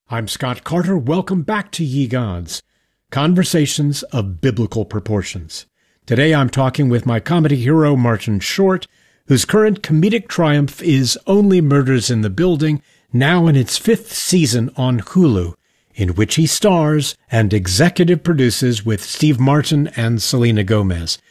I'm Scott Carter. Welcome back to Ye Gods, Conversations of Biblical Proportions. Today I'm talking with my comedy hero Martin Short, whose current comedic triumph is Only Murders in the Building, now in its 5th season on Hulu, in which he stars and executive produces with Steve Martin and Selena Gomez.